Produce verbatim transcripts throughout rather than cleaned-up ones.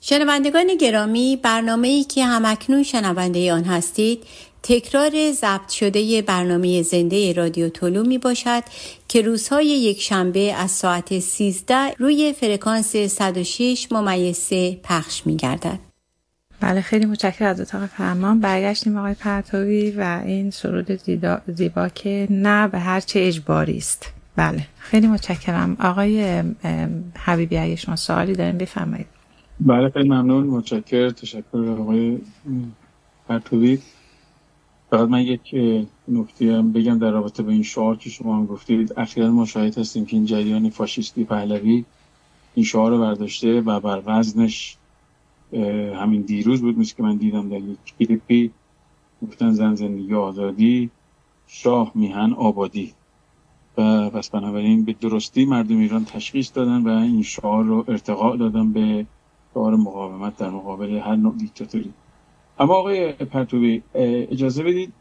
شنوندگان گرامی، برنامه‌ای که همکنون شنونده آن هستید تکرار ضبط شده برنامه زنده رادیو طلوع می باشد که روزهای یک شنبه از ساعت سیزده روی فرکانس صد و شش ممیز سه پخش می گردد. بله، خیلی متشکرم از اتاق فرمان. برگشتیم آقای پرتوی و این سرود زیبا که نه به هر چه اجباری است. بله، خیلی متشکرم. آقای حبیبی اگه شما سوالی دارین بفرمایید. بله، خیلی ممنون. متشکرم. تشکر آقای پرتوی. فقط من یک نکته هم بگم در رابطه با این شعار که شما هم گفتید. اخیراً ما شاهد هستیم که این جریان فاشیستی پهلوی این شعار رو برداشته و بر وزنش همین دیروز بود مثل که من دیدم در یک کلیپی گفتن زن زندگی آزادی، شاه میهن آبادی. و پس بنابراین به درستی مردم ایران تشخیص دادن و این شعار رو ارتقا دادن به شعار مقاومت در مقابل هر نوع دیکتاتوری. اما آقای پرتوی اجازه بدید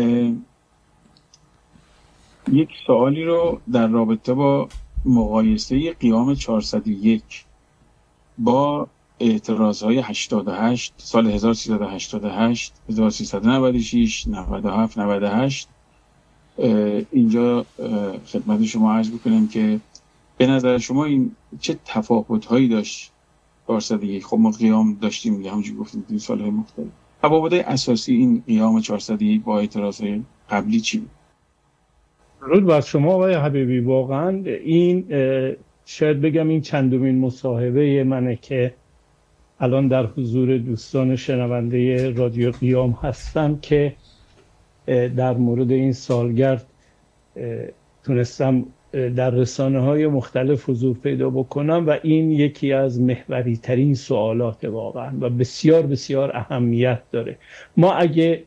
یک سوالی رو در رابطه با مقایسه قیام چهارصد و یک با اعتراضهای هشتاد و هشت سال هزار و سیصد و هشتاد و هشت، هزار و سیصد و نود و شش، نود و هفت، نود و هشت اینجا خدمت شما عرض بکنم که به نظر شما این چه تفاوت‌هایی داشت چهارصد و یک؟ خب ما قیام داشتیم دیگه، همونجوری گفتیم این سال‌های مختلف. تفاوت اساسی این قیام چهارصد و یک با اعتراضهای قبلی چی بود؟ درود بر شما آقای حبیبی. واقعا این شاید بگم این چندمین مصاحبه منه که الان در حضور دوستان شنونده رادیو قیام هستم که در مورد این سالگرد تونستم در رسانه‌های مختلف حضور پیدا بکنم و این یکی از محوری ترین سوالات واقعا و بسیار بسیار اهمیت داره. ما اگه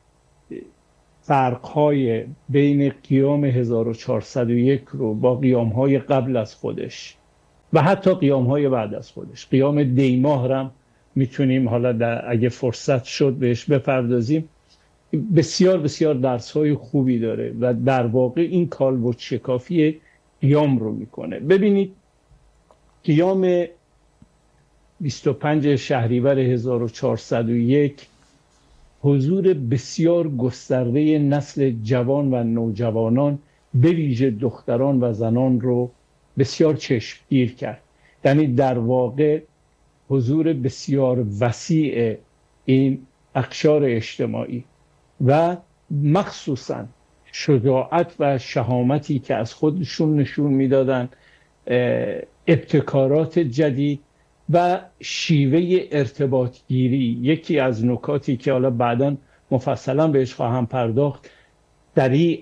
فرق‌های بین قیام هزار و چهارصد و یک رو با قیام‌های قبل از خودش و حتی قیام‌های بعد از خودش، قیام دیماه هم میتونیم حالا در اگه فرصت شد بهش بپردازیم، بسیار بسیار درس‌های خوبی داره و در واقع این کالبد شکافی قیام رو میکنه. ببینید قیام بیست و پنج شهریور هزار و چهارصد و یک حضور بسیار گسترده نسل جوان و نوجوانان به ویژه دختران و زنان رو بسیار چشمگیر کرد. یعنی در واقع حضور بسیار وسیع این اقشار اجتماعی و مخصوصا شجاعت و شهامتی که از خودشون نشون میدادن، ابتکارات جدید و شیوه ارتباط گیری. یکی از نکاتی که حالا بعداً مفصلا بهش خواهم پرداخت، در این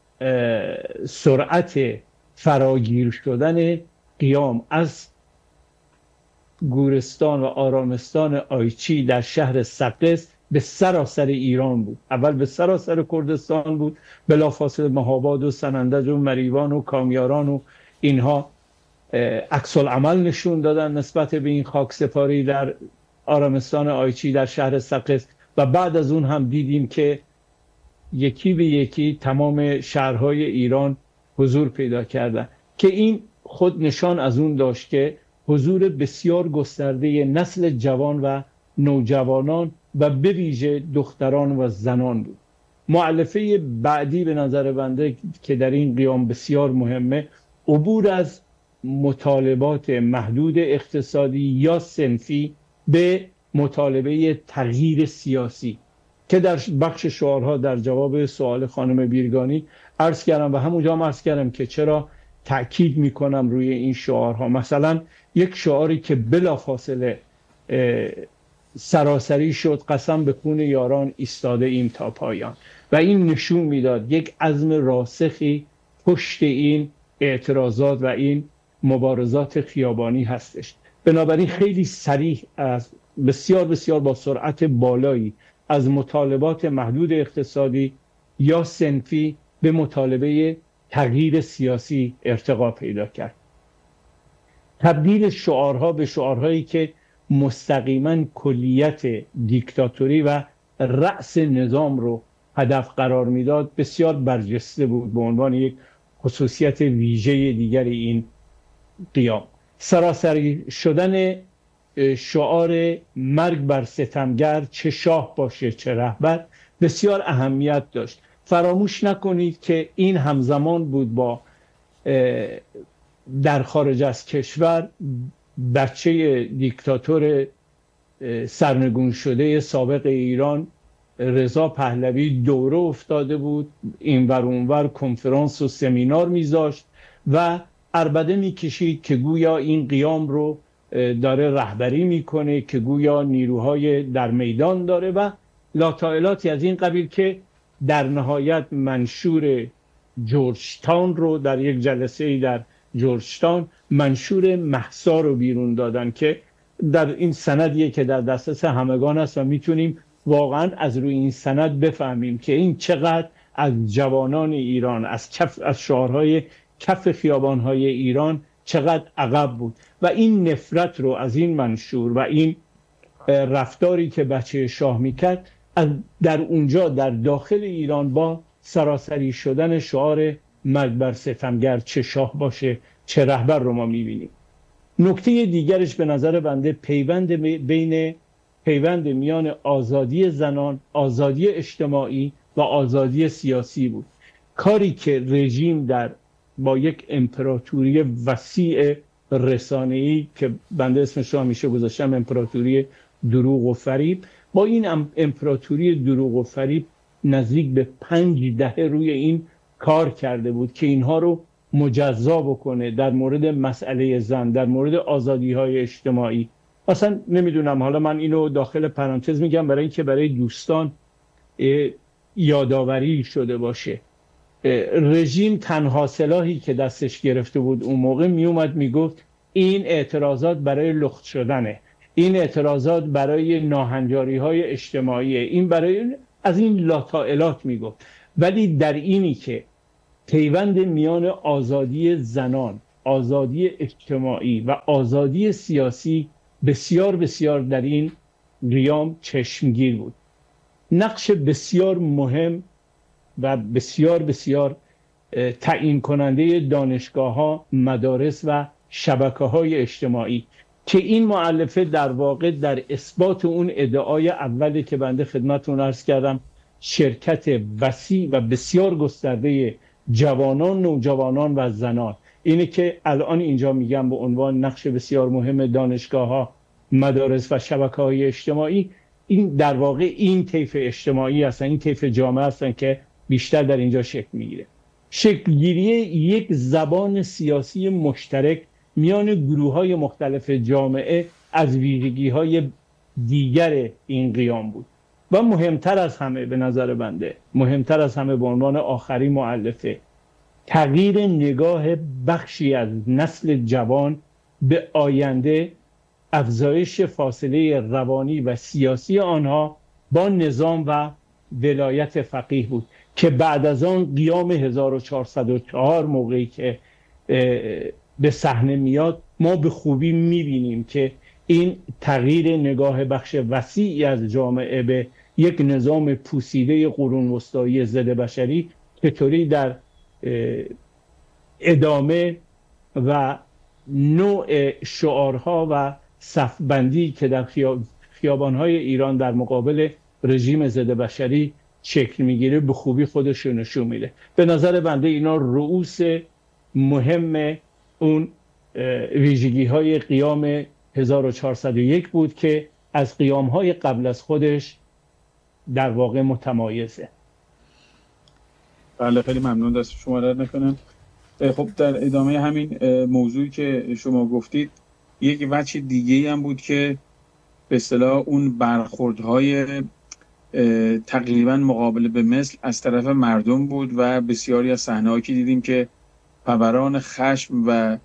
سرعت فراگیر شدن قیام از گورستان و آرامستان آیچی در شهر سقز به سراسر ایران بود. اول به سراسر کردستان بود، بلافاصله مهاباد و سنندج و مریوان و کامیاران و اینها عکس العمل نشون دادن نسبت به این خاکسپاری در آرامستان آیچی در شهر سقز و بعد از اون هم دیدیم که یکی به یکی تمام شهرهای ایران حضور پیدا کردن که این خود نشان از اون داشت که حضور بسیار گسترده نسل جوان و نوجوانان و به ویژه دختران و زنان بود. مؤلفه بعدی به نظر بنده که در این قیام بسیار مهمه، عبور از مطالبات محدود اقتصادی یا صنفی به مطالبه تغییر سیاسی که در بخش شعارها در جواب سوال خانم بیرگانی عرض کردم و همونجا هم عرض کردم که چرا تأکید میکنم روی این شعارها. مثلا یک شعاری که بلافاصله سراسری شد، قسم به خون یاران ایستاده ایم تا پایان، و این نشون میداد یک عزم راسخی پشت این اعتراضات و این مبارزات خیابانی هستش. بنابراین خیلی صریح از بسیار بسیار با سرعت بالایی از مطالبات محدود اقتصادی یا صنفی به مطالبه تغییر سیاسی ارتقا پیدا کرد. تبدیل شعارها به شعارهایی که مستقیما کلیت دیکتاتوری و رأس نظام رو هدف قرار میداد بسیار برجسته بود به عنوان یک خصوصیت ویژه دیگر این قیام. سراسری شدن شعار مرگ بر ستمگر، چه شاه باشه چه رهبر، بسیار اهمیت داشت. فراموش نکنید که این همزمان بود با در خارج از کشور بچه دیکتاتور سرنگون شده سابق ایران رضا پهلوی دوره افتاده بود، این ور اون ور کنفرانس و سمینار میذاشت و عربده میکشید که گویا این قیام رو داره رهبری میکنه، که گویا نیروهای در میدان داره و لاطائلاتی از این قبیل، که در نهایت منشور جورج تاون رو در یک جلسه در جورج تاون منشور مهسا رو بیرون دادن که در این سندیه که در دسترس همگان است و میتونیم واقعا از روی این سند بفهمیم که این چقدر از جوانان ایران، از کف از شعارهای کف خیابانهای ایران چقدر عقب بود و این نفرت رو از این منشور و این رفتاری که بچه شاه میکرد در اونجا در داخل ایران با سراسری شدن شعار مرگ بر ستمگر، چه شاه باشه چه رهبر رو ما میبینیم. نکته دیگرش به نظر بنده پیوند بین پیوند میان آزادی زنان، آزادی اجتماعی و آزادی سیاسی بود. کاری که رژیم در با یک امپراتوری وسیع رسانه‌ای که بنده اسمش رو همیشه گذاشتم امپراتوری دروغ و فریب، با این امپراتوری دروغ و فریب نزدیک به پنج دهه روی این کار کرده بود که اینها رو مجزا بکنه در مورد مسئله زن، در مورد آزادی‌های اجتماعی. اصلا نمیدونم، حالا من اینو داخل پرانتز میگم برای اینکه برای دوستان یادآوری شده باشه. رژیم تنها سلاحی که دستش گرفته بود اون موقع میومد میگفت این اعتراضات برای لخت شدنه، این اعتراضات برای ناهنجاری‌های اجتماعیه، این برای از این لاطائلات میگفت. ولی در اینی که پیوند میان آزادی زنان، آزادی اجتماعی و آزادی سیاسی بسیار بسیار در این قیام چشمگیر بود. نقش بسیار مهم و بسیار بسیار تعیین کننده دانشگاه‌ها، مدارس و شبکه‌های اجتماعی که این مؤلفه در واقع در اثبات اون ادعای اولی که بنده خدمتتون عرض کردم، شرکت وسیع و بسیار گسترده جوانان، نوجوانان و زنان، اینه که الان اینجا میگم به عنوان نقش بسیار مهم دانشگاه‌ها، مدارس و شبکه‌های اجتماعی. این در واقع این طیف اجتماعی هستن، این طیف جامعه هستن که بیشتر در اینجا شکل میگیره. شکلگیری یک زبان سیاسی مشترک میان گروه‌های مختلف جامعه از ویژگی‌های دیگر این قیام بود و مهمتر از همه به نظر بنده، مهمتر از همه به عنوان آخرین مؤلفه، تغییر نگاه بخشی از نسل جوان به آینده، افزایش فاصله روانی و سیاسی آنها با نظام و ولایت فقیه بود که بعد از آن قیام هزار و چهارصد و چهار موقعی که به صحنه میاد ما به خوبی میبینیم که این تغییر نگاه بخش وسیعی از جامعه به یک نظام پوسیده قرون وسطایی ضد بشری چطوری در ادامه و نوع شعارها و صفبندی که در خیابانهای ایران در مقابل رژیم ضد بشری شکل میگیره به خوبی خودش رو نشون میده. به نظر بنده اینا رؤوس مهم اون ویژگی های قیام هزار و چهارصد و یک بود که از قیام های قبل از خودش در واقع متمایزه. بله، خیلی ممنون، دست شما درد نکنم. خب در ادامه همین موضوعی که شما گفتید، یک وجه دیگه هم بود که به اصطلاح اون برخوردهای تقریبا مقابل به مثل از طرف مردم بود و بسیاری از صحنه‌هایی که دیدیم که فوران خشم و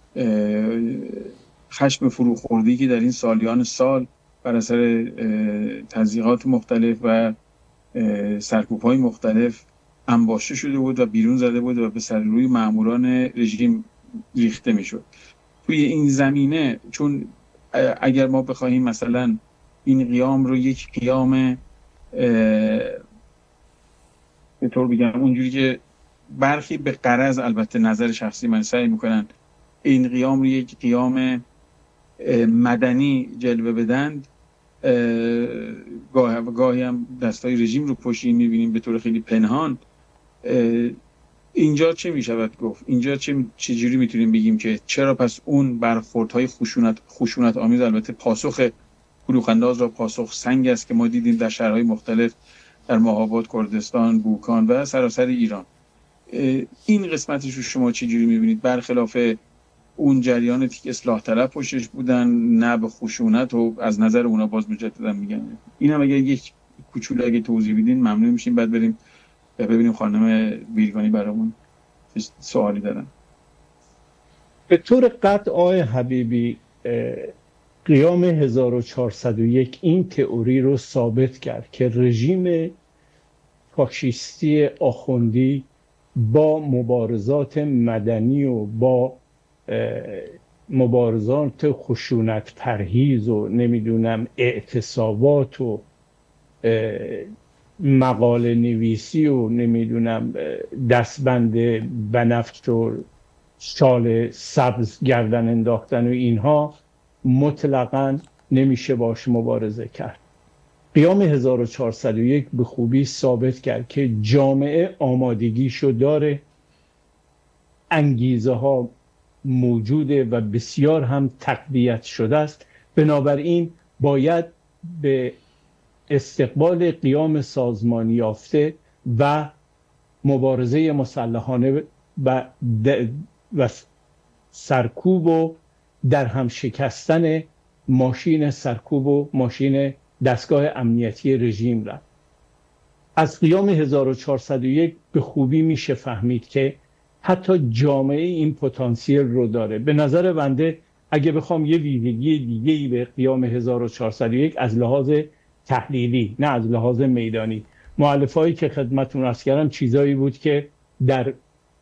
خشم فروخوردی که در این سالیان سال بر اثر تضییقات مختلف و سرکوب‌های مختلف انباشته شده بود و بیرون زده بود و به سر روی ماموران رژیم ریخته میشد. توی این زمینه، چون اگر ما بخواهیم مثلا این قیام رو یک قیام به طور بگم اونجوری که برخی به غرض، البته نظر شخصی من، سعی میکنن این قیام رو یک قیام مدنی جلوه بدند، گاه گاهی هم دستای رژیم رو پشتین می‌بینیم به طور خیلی پنهان. اینجا چه میشود گفت؟ اینجا چه چجوری میتونیم بگیم که چرا پس اون برخوردهای خشونت خشونت آمیز، البته پاسخ کلوخ‌انداز را پاسخ سنگ است که ما دیدیم در شهرهای مختلف، در مهاباد، کردستان، بوکان و سراسر ایران، این قسمتش رو شما چجوری میبینید؟ برخلاف اون جریاناتی که اصلاح طلب پشتش بودن، نه به خشونت، و از نظر اونا باز مجددا میگن. اینم اگه یک کوچولو اگه توضیح بدین ممنون میشیم، بعد بریم ببینیم خانم بیرگانی برامون سوالی دارن. به طور قطع آقای حبیبی، قیام هزار و چهارصد و یک این تئوری رو ثابت کرد که رژیم فاشیستی آخوندی با مبارزات مدنی و با مبارزات خشونت پرهیز و نمیدونم اعتصابات و مقاله نویسی و نمیدونم دستبند بنفش و شال سبز گردن انداختن و اینها مطلقاً نمیشه باش مبارزه کرد. قیام هزار و چهارصد و یک به خوبی ثابت کرد که جامعه آمادگیشو داره، انگیزه ها موجوده و بسیار هم تقویت شده است. بنابراین باید به استقبال قیام سازمانی یافته و مبارزه مسلحانه و, و سرکوب و در هم شکستن ماشین سرکوب و ماشین دستگاه امنیتی رژیم را. از قیام هزار و چهارصد و یک به خوبی میشه فهمید که حتی جامعه این پتانسیل رو داره. به نظر بنده اگه بخوام یه ویژگی دیگه‌ای به قیام هزار و چهارصد و یک از لحاظ تحلیلی، نه از لحاظ میدانی، مؤلفه‌ای که خدمتتون عرض کردم چیزایی بود که در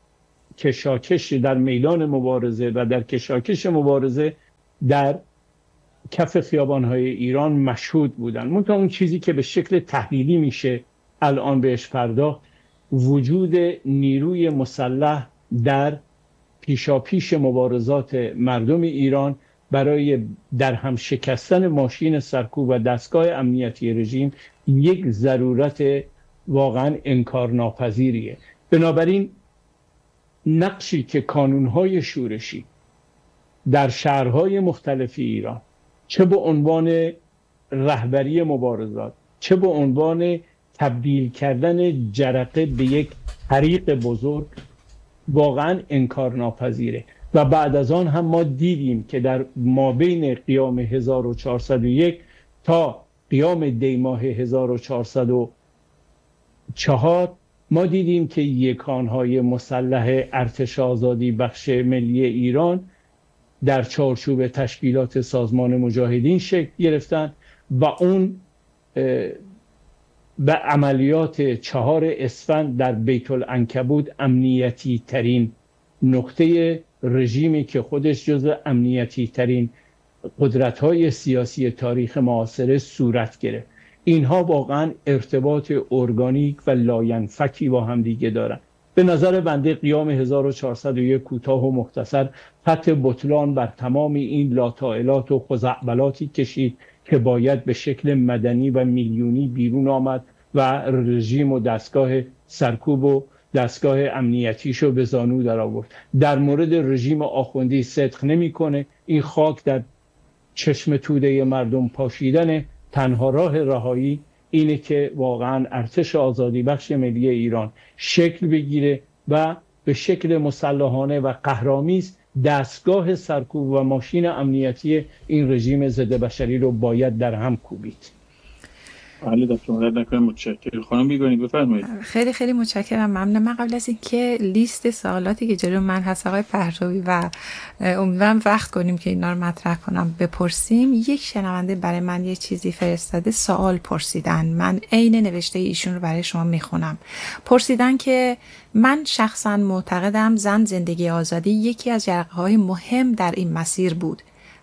کشاکش در میدان مبارزه و در کشاکش مبارزه در کف خیابان‌های ایران مشهود بودن. منتها اون چیزی که به شکل تحلیلی میشه الان بهش پرداخت، وجود نیروی مسلح در پیشاپیش مبارزات مردم ایران برای در هم شکستن ماشین سرکوب و دستگاه امنیتی رژیم یک ضرورت واقعا انکارناپذیریه. بنابراین نقشی که کانون‌های شورشی در شهرهای مختلف ایران، چه به عنوان رهبری مبارزات، چه به عنوان تبدیل کردن جرقه به یک حریق بزرگ، واقعا انکارناپذیره. و بعد از آن هم ما دیدیم که در مابین قیام هزار و چهارصد و یک تا قیام دی ماه هزار و چهارصد و چهار ما دیدیم که یکانهای مسلح ارتش آزادی بخش ملی ایران در چارچوب تشکیلات سازمان مجاهدین شکل گرفتن و اون به عملیات چهار اسفند در بیت العنکبوت امنیتی ترین نقطه رژیمی که خودش جزو امنیتی ترین قدرت‌های سیاسی تاریخ معاصره صورت گرفت. اینها واقعا ارتباط ارگانیک و لاینفکی با هم دیگه دارن. به نظر بنده قیام هزار و چهارصد و یک کوتاه و مختصر خط بطلان بر تمام این لاطائلات و خزعبلاتی کشید که باید به شکل مدنی و میلیونی بیرون آمد و رژیم و دستگاه سرکوب و دستگاه امنیتیشو به زانو در آورد. در مورد رژیم آخوندی صدق نمی‌کنه. این خاک در چشم توده مردم پاشیدن. تنها راه رهایی اینه که واقعا ارتش آزادی بخش ملی ایران شکل بگیره و به شکل مسلحانه و قهرآمیز دستگاه سرکوب و ماشین امنیتی این رژیم ضد بشری رو باید در هم کوبید. بله دکتر مدد نکنم. متشکرم. خانم بیگانی بفرمایید. خیلی خیلی متشکرم. ممنون. من قبل از این که لیست سوالاتی که جلو من هست آقای پهلوی و امیدوارم وقت کنیم که اینا رو مطرح کنم بپرسیم، یک شنونده برای من یه چیزی فرستاده، سوال پرسیدن. من عین نوشته ایشون رو برای شما میخونم. پرسیدن که من شخصا معتقدم زن زندگی آزادی یکی از جرقه‌های مهم در این مسیر بود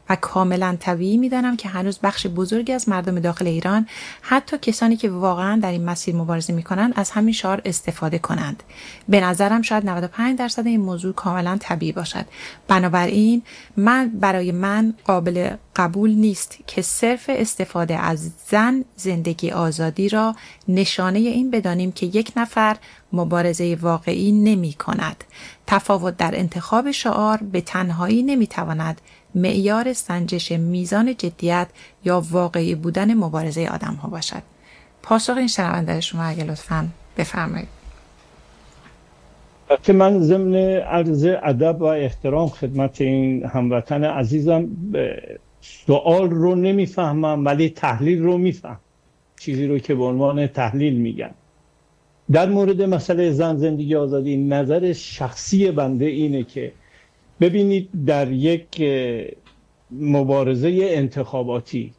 و کاملا طبیعی میدانم که هنوز بخش بزرگی از مردم داخل ایران، حتی کسانی که واقعا در این مسیر مبارزه میکنند، از همین شعار استفاده کنند. به نظرم شاید نود و پنج درصد این موضوع کاملا طبیعی باشد. بنابراین من برای من قابل قبول نیست که صرف استفاده از زن زندگی آزادی را نشانه این بدانیم که یک نفر مبارزه واقعی نمی کند. تفاوت در انتخاب شعار به تنهایی نمی تواند معیار سنجش میزان جدیت یا واقعی بودن مبارزه آدم ها باشد. پاسخ این شنونده شما اگه لطفاً بفرمایید. که من ضمن عرض ادب و احترام خدمت این هموطن عزیزم سوال رو نمیفهمم ولی تحلیل رو میفهم، چیزی رو که به عنوان تحلیل میگن. در مورد مسئله زن زندگی آزادی نظر شخصی بنده اینه که ببینید در یک مبارزه انتخاباتی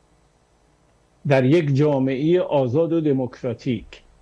در یک جامعه آزاد و دموکراتیک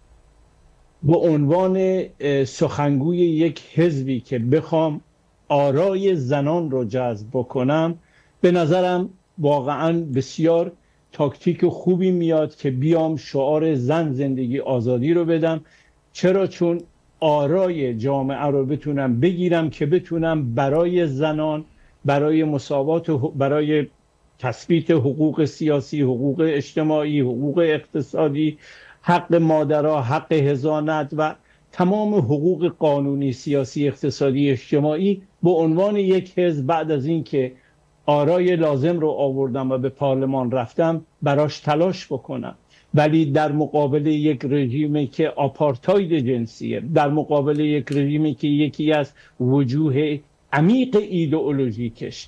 به عنوان سخنگوی یک حزبی که بخوام آرای زنان رو جذب بکنم، به نظرم واقعا بسیار تاکتیک خوبی میاد که بیام شعار زن زندگی آزادی رو بدم. چرا؟ چون آرای جامعه رو بتونم بگیرم که بتونم برای زنان، برای مساوات، برای تثبیت حقوق سیاسی، حقوق اجتماعی، حقوق اقتصادی، حق مادرها، حق حضانت و تمام حقوق قانونی، سیاسی، اقتصادی، اجتماعی به عنوان یک حزب بعد از این که آرای لازم رو آوردم و به پارلمان رفتم براش تلاش بکنم. ولی در مقابل یک رژیمی که آپارتاید جنسیه، در مقابل یک رژیمی که یکی از وجوه عمیق ایدئولوژیکش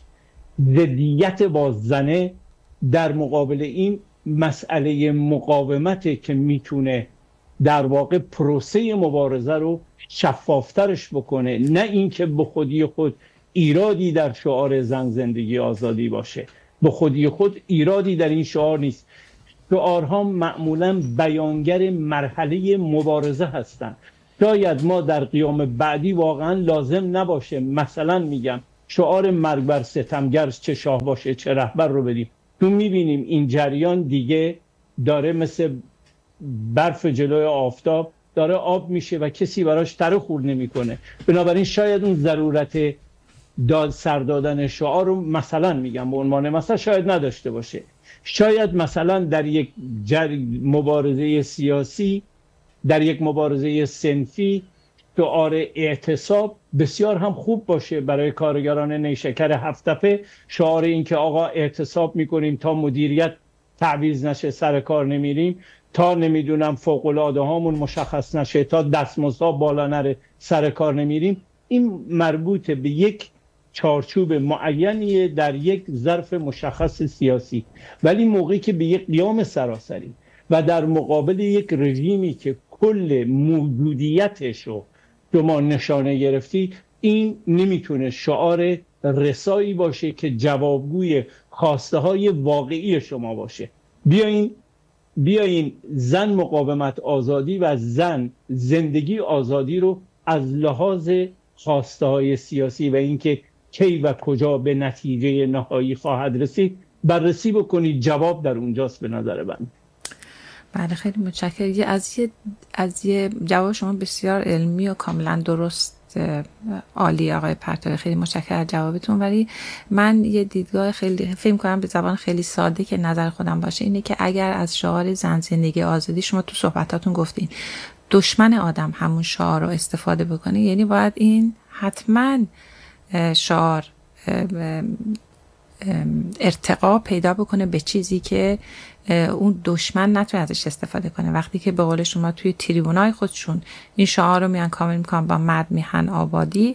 ضدیت با زنه، در مقابل این مسئله مقاومته که میتونه در واقع پروسه مبارزه رو شفافترش بکنه، نه اینکه به خودی خود ایرادی در شعار زن زندگی آزادی باشه. به خودی خود ایرادی در این شعار نیست. شعارها معمولا بیانگر مرحله مبارزه هستند. شاید ما در قیام بعدی واقعا لازم نباشه مثلا میگم شعار مرگ بر ستمگر چه شاه باشه چه رهبر رو بدیم. تو میبینیم این جریان دیگه داره مثل برف جلوی آفتاب داره آب میشه و کسی براش تره خورد نمیکنه. بنابراین شاید اون ضرورت داد سر دادن شعار رو مثلا میگم به عنوان مثلا شاید نداشته باشه. شاید مثلا در یک مبارزه سیاسی، در یک مبارزه صنفی، شعار اعتصاب بسیار هم خوب باشه برای کارگران نیشکر هفت‌تپه. شعار این که آقا اعتصاب میکنیم تا مدیریت تعویض نشه سر کار نمیریم، تا نمیدونم فوق‌العاده هامون مشخص نشه، تا دستمزدها بالا نره سر کار نمیریم، این مربوط به یک چارچوب معینیه در یک ظرف مشخص سیاسی. ولی موقعی که به یک قیام سراسری و در مقابل یک رژیمی که کل موجودیتش رو شما نشانه گرفتی، این نمیتونه شعار رسایی باشه که جوابگوی خواسته های واقعی شما باشه. بیاین بیاین زن مقاومت آزادی و زن زندگی آزادی رو از لحاظ خواسته های سیاسی و اینکه کی و کجا به نتیجه نهایی خواهد رسید بررسی بکنید. جواب در اونجاست به نظر من. بله خیلی متشکرم. از یه از یه جواب شما بسیار علمی و کاملا درست، عالی آقای پرتوی، خیلی متشکرم از جوابتون. ولی من یه دیدگاه خیلی فکر کنم به زبان خیلی ساده که نظر خودم باشه اینه که اگر از شعار زن زندگی آزادی شما تو صحبتاتون گفتین دشمن آدم همون شعار رو استفاده بکنه، یعنی باید این حتما شعار ارتقا پیدا بکنه به چیزی که اون دشمن نتونه ازش استفاده کنه. وقتی که به قول شما توی تریبونای خودشون این شعار رو میان کامل میکنن با مرد میهن آبادی،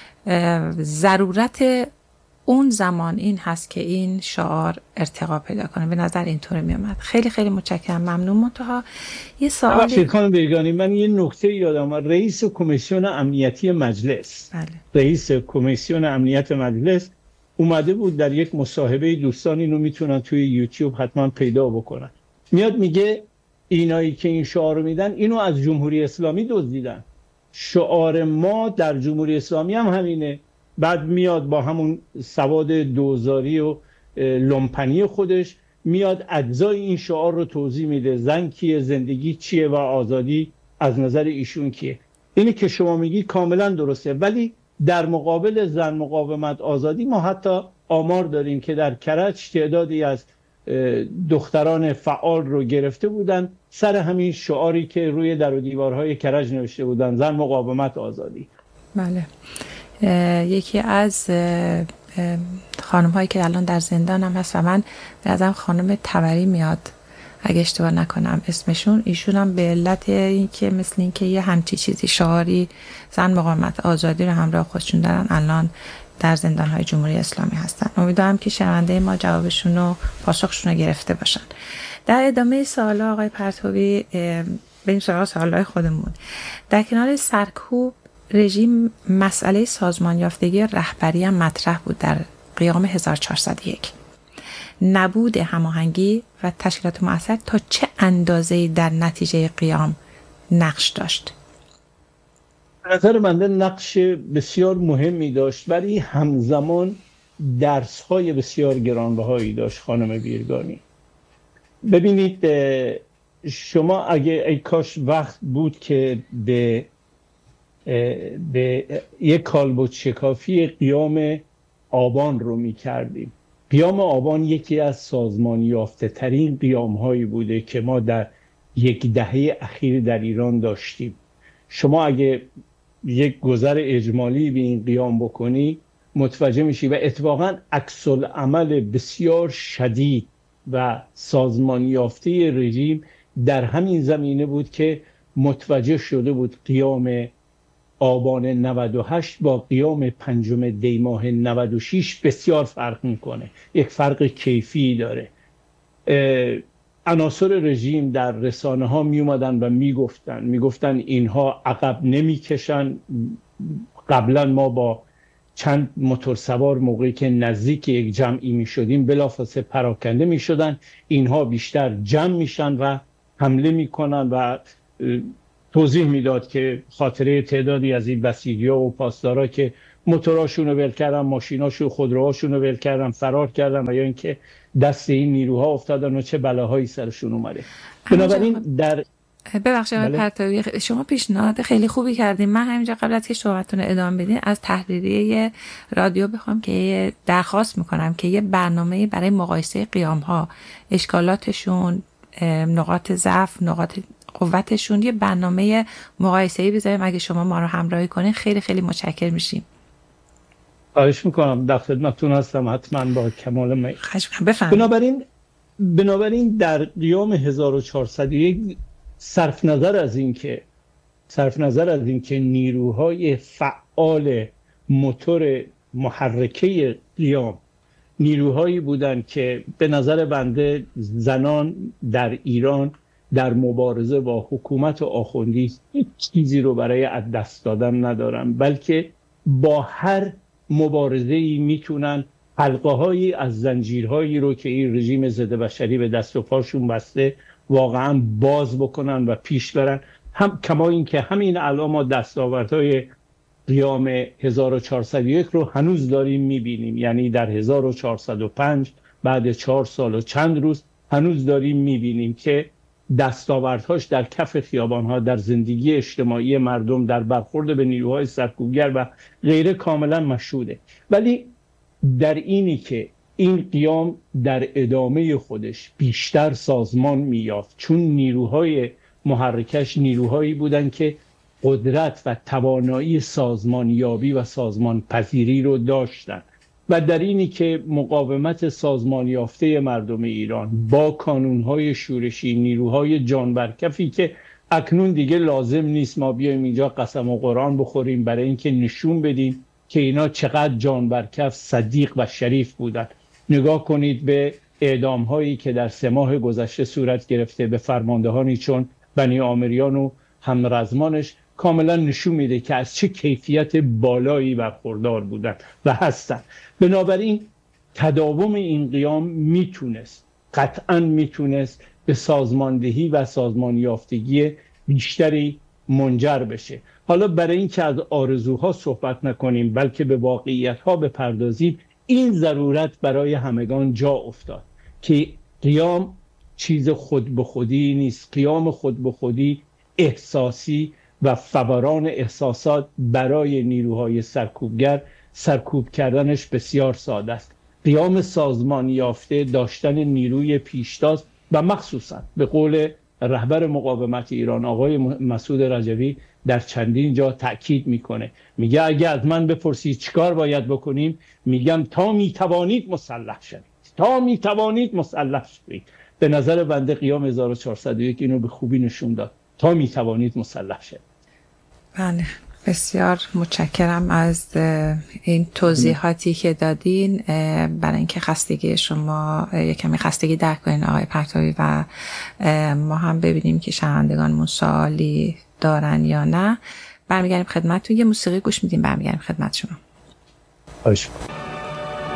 ضرورت اون زمان این هست که این شعار ارتقا پیدا کنه. به نظر اینطور میامد. خیلی خیلی متشکرم، ممنون. منتها یه سوال خانم بیگانی، من یه نکته یادم رئیس کمیسیون امنیتی مجلس بله. رئیس کمیسیون امنیت مجلس اومده بود در یک مصاحبه، دوستان اینو میتونن توی یوتیوب حتما پیدا بکنن، میاد میگه اینایی که این شعار رو میدن اینو از جمهوری اسلامی دزدیدن، شعار ما در جمهوری اسلامی هم همینه. بعد میاد با همون سواد دوزاری و لومپنی خودش میاد اجزای این شعار رو توضیح میده. زن کیه، زندگی چیه و آزادی از نظر ایشون کیه. اینی که شما میگی کاملا درسته، ولی در مقابل زن مقاومت آزادی ما حتی آمار داریم که در کرج تعدادی از دختران فعال رو گرفته بودن سر همین شعاری که روی در و دیوارهای کرج نوشته بودن، زن مقاومت آزادی. بله. یکی از خانم هایی که الان در زندان هم هست و من به نظرم خانم تبری میاد اگه اشتباه نکنم اسمشون، ایشون هم به علت این که مثل این که یه همچی چیزی شعاری زن مقاومت آزادی رو همراه خودشون دارن الان در زندان های جمهوری اسلامی هستن. امیدوارم که شنونده ما جوابشون و پاسخشون رو گرفته باشن. در ادامه سوال آقای پرتوی بریم سراغ سوالای خودمون. در کنار سرکوب رژیم مسئله سازمان یافتگی رهبری هم مطرح بود در قیام هزار و چهارصد و یک. نبود هماهنگی و تشکیلات مؤثر تا چه اندازه‌ای در نتیجه قیام نقش داشت؟ نظر بنده نقش بسیار مهمی داشت، ولی همزمان درس‌های بسیار گرانبهایی داشت خانم بیرگانی. ببینید شما اگه ای کاش وقت بود که به به یک کالبد شکافی قیام آبان رو می کردیم. قیام آبان یکی از سازمان یافته ترین قیام هایی بوده که ما در یک دهه اخیر در ایران داشتیم. شما اگه یک گذر اجمالی به این قیام بکنی متوجه میشی و اتفاقا عکس العمل بسیار شدید و سازمان یافته رژیم در همین زمینه بود که متوجه شده بود قیام آبان نود و هشت با قیام پنجم دی ماه نود و شش بسیار فرق میکنه، یک فرق کیفی داره. عناصر رژیم در رسانه ها می اومدن و می گفتن می گفتن اینها عقب نمی کشن. قبلا ما با چند موتور سوار موقعی که نزدیک یک جمعی می شدیم بلافاصله پراکنده می شدن، اینها بیشتر جمع میشن و حمله می کنن و توضیح میداد که خاطره تعدادی از این بسیجی‌ها و پاسدارا که موتوراشون رو ول کردن، ماشیناشون خودروهاشون رو ول کردن، فرار کردن و یا اینکه دست این نیروها افتادن و چه بلاهایی سرشون اومده. بنابراین در ببخشید آقای پرتوی شما پیشنهاد خیلی خوبی کردیم. من همینجا قبل از که صحبتتون ادامه بدین از تحریریه رادیو بخوام که درخواست میکنم که یه برنامه برای مقایسه قیام‌ها، اشکالاتشون، نقاط ضعف، نقاط قوتشون، یه برنامه مقایسه‌ای بذاریم. اگه شما ما رو همراهی کنین خیلی خیلی متشکر میشیم. خواهش میکنم، در خدمتتون هستم حتما با کمال میل. بفرمایید. بنابراین بنابراین در قیام هزار و چهارصد و یک صرف نظر از این که صرف نظر از این که نیروهای فعال موتور محرکه قیام نیروهایی بودند که به نظر بنده زنان در ایران در مبارزه با حکومت و آخوندی هیچ چیزی رو برای از دست دادن ندارن، بلکه با هر مبارزه‌ای میتونن حلقه‌هایی از زنجیرهایی رو که این رژیم ضد بشری به دست و پاشون بسته واقعا باز بکنن و پیش برن. هم کما این که همین الان ما دستاوردهای قیام هزار و چهارصد و یک رو هنوز داریم میبینیم، یعنی در هزار و چهارصد و پنج بعد چهار سال و چند روز هنوز داریم میبینیم که دستاوردهاش در کف خیابانها، در زندگی اجتماعی مردم، در برخورد به نیروهای سرکوبگر و غیره کاملا مشهوده. ولی در اینی که این قیام در ادامه خودش بیشتر سازمان میافت، چون نیروهای محرکش نیروهایی بودن که قدرت و توانایی سازمانیابی و سازمان پذیری رو داشتن و در اینی که مقاومت سازمان یافته مردم ایران با کانونهای شورشی، نیروهای جانبرکفی که اکنون دیگه لازم نیست ما بیایم اینجا قسم و قرآن بخوریم برای اینکه نشون بدیم که اینا چقدر جانبرکف، صدیق و شریف بودن. نگاه کنید به اعدام هایی که در سه ماه گذشته صورت گرفته به فرماندهانی چون بنی آمریان و همرزمانش، کاملا نشون میده که از چه کیفیت بالایی برخوردار بودن و هستن. بنابراین تداوم این قیام میتونست، قطعا میتونست به سازماندهی و سازمان یافتگی بیشتری منجر بشه. حالا برای این که از آرزوها صحبت نکنیم بلکه به واقعیت‌ها بپردازیم، این ضرورت برای همگان جا افتاد که قیام چیز خود به خودی نیست. قیام خود به خودی احساسی و فوران احساسات برای نیروهای سرکوبگر سرکوب کردنش بسیار ساده است. قیام سازمانی یافته داشتن نیروی پیشتاز و مخصوصا به قول رهبر مقاومت ایران آقای مسعود رجوی در چندین جا تأکید میکنه، میگه اگه از من بپرسید چیکار باید بکنیم، میگم تا میتوانید مسلح شوید، تا میتوانید مسلح شوید. به نظر بنده قیام هزار و چهارصد و یک اینو به خوبی نشون داد، تا میتوانید مسلح شوید. بله، بسیار متشکرم از این توضیحاتی که دادین برای اینکه خستگی شما یک کمی خستگی درک کنین آقای پرتوی و ما هم ببینیم که شنوندگانمون سوالی دارن یا نه. برمیگردیم خدمتتون، یه موسیقی گوش میدیم، برمیگردیم خدمت شما. باشه.